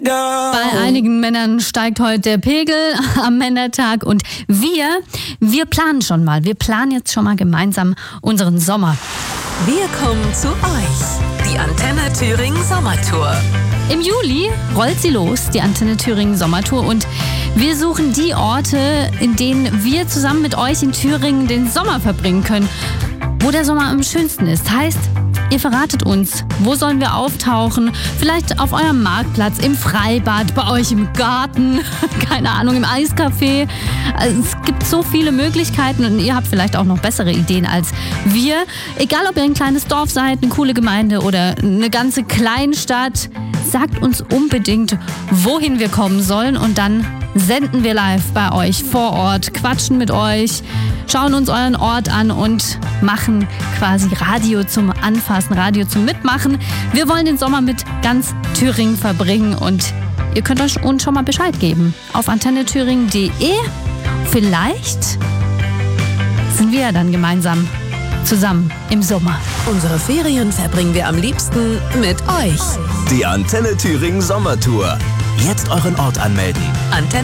Bei einigen Männern steigt heute der Pegel am Männertag und wir planen schon mal. Wir planen jetzt schon mal gemeinsam unseren Sommer. Wir kommen zu euch. Die Antenne Thüringen Sommertour. Im Juli rollt sie los, die Antenne Thüringen Sommertour, und wir suchen die Orte, in denen wir zusammen mit euch in Thüringen den Sommer verbringen können, wo der Sommer am schönsten ist. Heißt, ihr verratet uns, wo sollen wir auftauchen? Vielleicht auf eurem Marktplatz, im Freibad, bei euch im Garten, keine Ahnung, im Eiscafé. Also es gibt so viele Möglichkeiten und ihr habt vielleicht auch noch bessere Ideen als wir. Egal, ob ihr ein kleines Dorf seid, eine coole Gemeinde oder eine ganze Kleinstadt, sagt uns unbedingt, wohin wir kommen sollen, und dann senden wir live bei euch vor Ort, quatschen mit euch, schauen uns euren Ort an und machen quasi Radio zum Anfassen, Radio zum Mitmachen. Wir wollen den Sommer mit ganz Thüringen verbringen und ihr könnt euch uns schon mal Bescheid geben auf antennethüringen.de. Vielleicht sind wir ja dann gemeinsam zusammen im Sommer. Unsere Ferien verbringen wir am liebsten mit euch. Die Antenne Thüringen Sommertour. Jetzt euren Ort anmelden. Antenne